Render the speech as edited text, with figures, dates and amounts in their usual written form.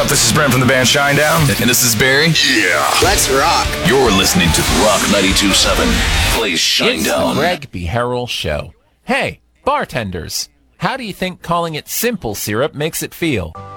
This is Brent from the band Shinedown. And this is Barry. Yeah. Let's rock. You're listening to Rock 92.7. Plays Shinedown. It's the Greg B. Harrell Show. Hey, bartenders, how do you think calling it simple syrup makes it feel?